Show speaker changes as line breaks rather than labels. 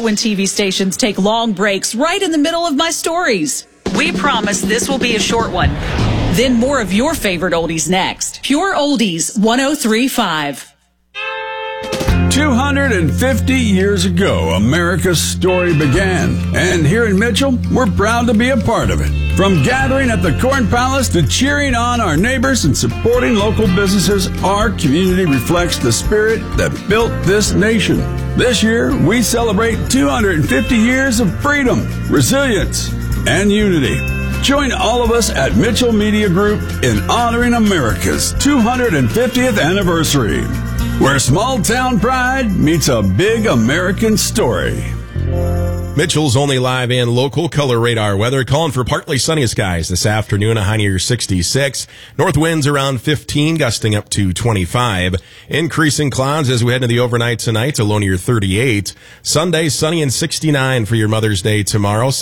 it when TV stations take long breaks right in the middle of my stories. We promise this will be a short one. Then more of your favorite oldies next. Pure Oldies 103.5.
250 years ago, America's story began. And here in Mitchell, we're proud to be a part of it. From gathering at the Corn Palace to cheering on our neighbors and supporting local businesses, our community reflects the spirit that built this nation. This year, we celebrate 250 years of freedom, resilience, and unity. Join all of us at Mitchell Media Group in honoring America's 250th anniversary, where small town pride meets a big American story.
Mitchell's only live and local color radar weather, calling for partly sunny skies this afternoon, a high near 66. North winds around 15, gusting up to 25. Increasing clouds as we head into the overnight tonight, a low near 38. Sunday, sunny and 69 for your Mother's Day tomorrow.